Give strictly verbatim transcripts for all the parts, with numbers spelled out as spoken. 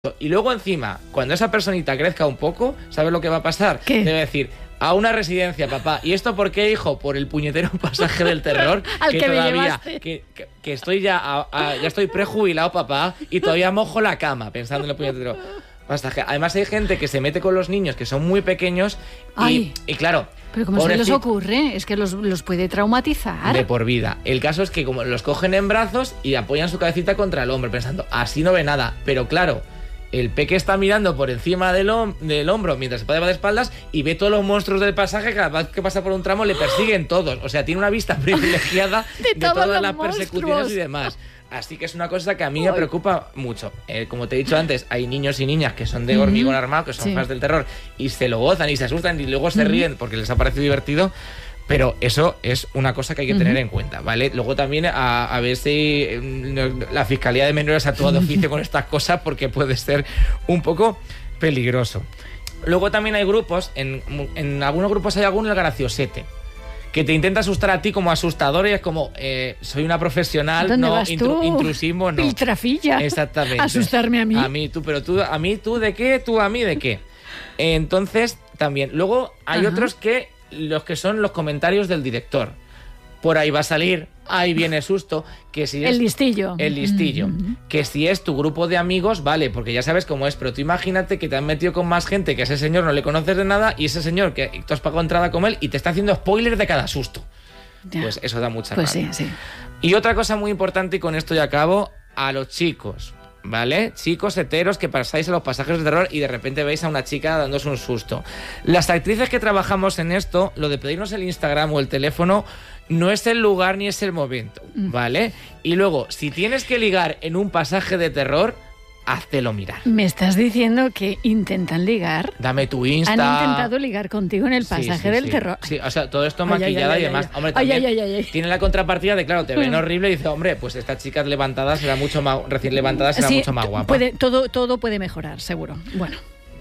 Y luego encima, cuando esa personita crezca un poco, ¿sabes lo que va a pasar? ¿Qué? Debe decir, a una residencia, papá. ¿Y esto por qué, hijo? Por el puñetero pasaje del terror. Al que, que todavía, me llevaste. Que, que, que estoy ya, a, a, ya estoy prejubilado, papá, y todavía mojo la cama pensando en el puñetero pasaje. Además hay gente que se mete con los niños que son muy pequeños y, y claro... Pero ¿cómo se les ocurre? Es que los, los puede traumatizar. De por vida. El caso es que como los cogen en brazos y apoyan su cabecita contra el hombro, pensando, así no ve nada. Pero claro... El peque está mirando por encima del, hom- del hombro mientras se pone de espaldas y ve todos los monstruos del pasaje. Cada vez que pasa por un tramo le persiguen todos. O sea, tiene una vista privilegiada de, de todas las monstruos. Persecuciones y demás. Así que es una cosa que a mí me preocupa mucho. Eh, como te he dicho antes, hay niños y niñas que son de hormigón armado, que son sí. fans del terror y se lo gozan y se asustan y luego se ríen porque les ha parecido divertido. Pero eso es una cosa que hay que tener uh-huh. en cuenta, ¿vale? Luego también a, a ver si eh, la Fiscalía de Menores actúa de oficio con estas cosas porque puede ser un poco peligroso. Luego también hay grupos, en, en algunos grupos hay alguno el graciosete, que te intenta asustar a ti como asustador y es como, eh, soy una profesional, ¿Dónde no, vas intru, tú? intrusismo, no. Piltrafilla. Exactamente. Asustarme a mí. A mí, tú, pero tú, a mí, tú de qué, tú a mí de qué. Entonces, también. Luego hay Ajá. otros que... los que son los comentarios del director. Por ahí va a salir, ahí viene susto, que si es... El listillo. El listillo. Mm-hmm. Que si es tu grupo de amigos, vale, porque ya sabes cómo es, pero tú imagínate que te han metido con más gente, que a ese señor no le conoces de nada, y ese señor que tú has pagado entrada con él y te está haciendo spoilers de cada susto. Ya. Pues eso da mucha Pues rabia. sí, sí. Y otra cosa muy importante, y con esto ya acabo, a los chicos... ¿Vale? Chicos heteros que pasáis a los pasajes de terror y de repente veis a una chica dándose un susto. Las actrices que trabajamos en esto, lo de pedirnos el Instagram o el teléfono no es el lugar ni es el momento, ¿vale? Y luego, si tienes que ligar en un pasaje de terror, háztelo mirar. ¿Me estás diciendo que intentan ligar? Dame tu Insta. Han intentado ligar contigo en el pasaje sí, sí, del sí. terror. Sí, o sea, todo esto ay, maquillada ay, ay, y demás. Ay, hombre, ay, también ay, ay, ay. tiene la contrapartida de, claro, te ven horrible y dice, hombre, pues esta chica levantada será mucho más, recién levantada será sí, mucho más guapa. Puede, todo, todo puede mejorar, seguro. Bueno.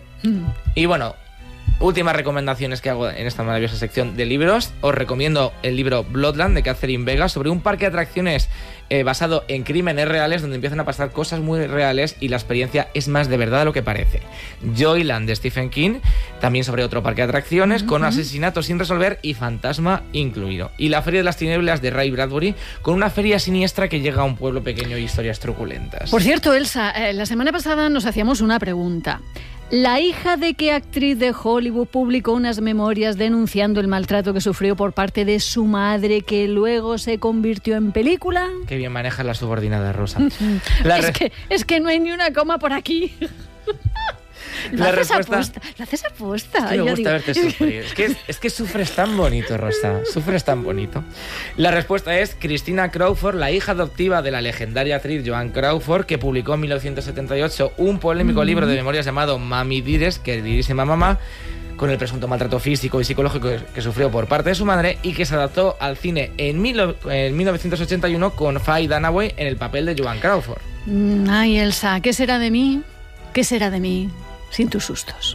Y bueno, últimas recomendaciones que hago en esta maravillosa sección de libros. Os recomiendo el libro Bloodland de Catherine Vega sobre un parque de atracciones eh, basado en crímenes reales donde empiezan a pasar cosas muy reales y la experiencia es más de verdad de lo que parece. Joyland de Stephen King, también sobre otro parque de atracciones uh-huh. con asesinatos sin resolver y fantasma incluido. Y La Feria de las Tinieblas de Ray Bradbury con una feria siniestra que llega a un pueblo pequeño y historias truculentas. Por cierto, Elsa, eh, la semana pasada nos hacíamos una pregunta. ¿La hija de qué actriz de Hollywood publicó unas memorias denunciando el maltrato que sufrió por parte de su madre que luego se convirtió en película? Qué bien manejas la subordinada, Rosa. La es, re... que, es que no hay ni una coma por aquí. Lo la haces respuesta... aposta, lo haces aposta. Es que me gusta digo... verte sufrir. Es que, es que sufres tan bonito, Rosa. Sufres tan bonito. La respuesta es Christina Crawford, la hija adoptiva de la legendaria actriz Joan Crawford, que publicó en mil novecientos setenta y ocho un polémico mm-hmm. libro de memorias llamado Mami Dires, que dirige mamá, con el presunto maltrato físico y psicológico que sufrió por parte de su madre y que se adaptó al cine en, mil, en mil novecientos ochenta y uno con Faye Dunaway en el papel de Joan Crawford. Ay, Elsa, ¿qué será de mí? ¿Qué será de mí sin tus sustos?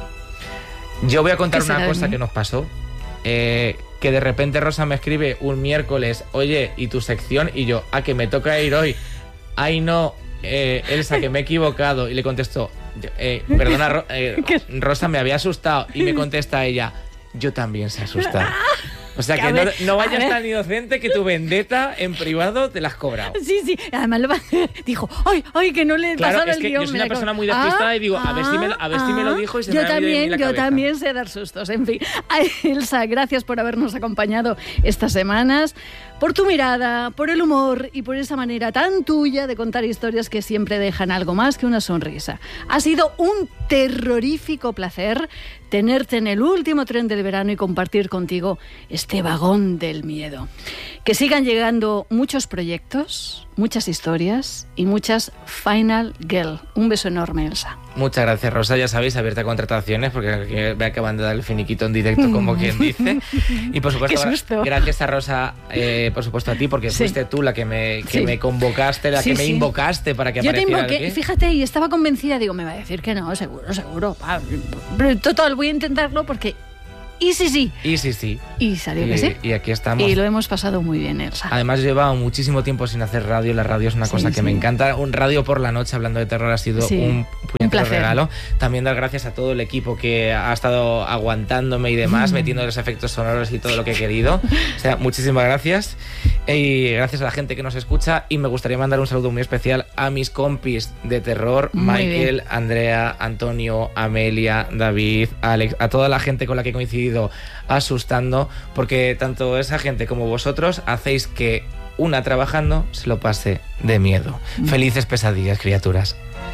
Yo voy a contar una cosa que nos pasó. Eh, que de repente Rosa me escribe un miércoles, oye, ¿y tu sección? Y yo, ¿a que me toca ir hoy? Ay, no, eh, Elsa, que me he equivocado. Y le contesto, eh, perdona, Ro- eh, Rosa, me había asustado. Y me contesta ella, yo también se asusta. O sea, que, que no, no vayas tan inocente que tu vendetta en privado te la has cobrado. Sí, sí. Además lo va... dijo, ¡ay, ay, que no le he claro, pasado es el que guión! Yo soy una persona muy despistada ah, y digo, a ver, si me, a ver ah, si me lo dijo y se yo me ha también, en la Yo cabeza. también sé dar sustos, en fin. Ay, Elsa, gracias por habernos acompañado estas semanas, por tu mirada, por el humor y por esa manera tan tuya de contar historias que siempre dejan algo más que una sonrisa. Ha sido un terrorífico placer tenerte en el último tren del verano y compartir contigo este vagón del miedo. Que sigan llegando muchos proyectos, muchas historias y muchas Final Girl. Un beso enorme, Elsa. Muchas gracias, Rosa. Ya sabéis, abierta a contrataciones, porque me acaban de dar el finiquito en directo, como quien dice. Y por supuesto, gracias a Rosa, eh, por supuesto a ti, porque sí. fuiste tú la que me, que sí. me convocaste, la sí, que me sí. invocaste para que Yo apareciera. Yo te invoqué, fíjate, y estaba convencida, digo, me va a decir que no, seguro, seguro. Pero total, voy a intentarlo porque... Y sí, sí. Y sí, sí. Y salió y, que sí. Y aquí estamos. Y lo hemos pasado muy bien, Elsa. Además, llevaba muchísimo tiempo sin hacer radio. La radio es una cosa sí, que sí. me encanta. Un radio por la noche hablando de terror ha sido sí. un puñetero un regalo. También dar gracias a todo el equipo que ha estado aguantándome y demás, mm. metiendo los efectos sonoros y todo lo que he querido. O sea, muchísimas gracias. Y gracias a la gente que nos escucha. Y me gustaría mandar un saludo muy especial a mis compis de terror, muy Michael, bien. Andrea, Antonio, Amelia, David, Alex, a toda la gente con la que he coincidido asustando, porque tanto esa gente como vosotros hacéis que una trabajando se lo pase de miedo. Mm. Felices pesadillas, criaturas.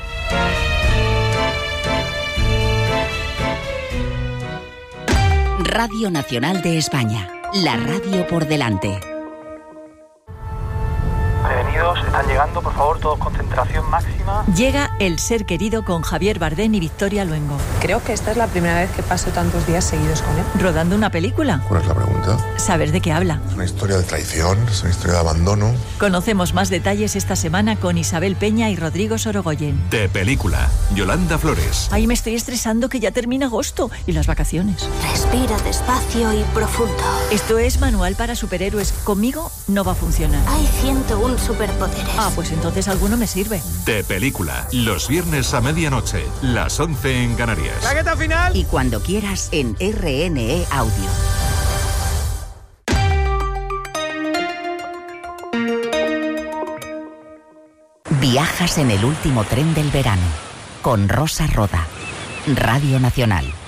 Radio Nacional de España, la radio por delante. Prevenidos, están llegando, por favor, todos concentración máxima. Llega El ser querido con Javier Bardem y Victoria Luengo. Creo que esta es la primera vez que paso tantos días seguidos con él. ¿Rodando una película? ¿Cuál es la pregunta? ¿Saber de qué habla? Es una historia de traición, es una historia de abandono. Conocemos más detalles esta semana con Isabel Peña y Rodrigo Sorogoyen. De película, Yolanda Flores. Ay, me estoy estresando que ya termina agosto y las vacaciones. Respira despacio y profundo. Esto es Manual para Superhéroes. Conmigo no va a funcionar. Hay ciento uno superpoderes. Ah, pues entonces alguno me sirve. De película, los viernes a medianoche, las once en Canarias. ¡Claqueta final! Y cuando quieras en R N E Audio. Viajas en el último tren del verano con Rosa Roda, Radio Nacional.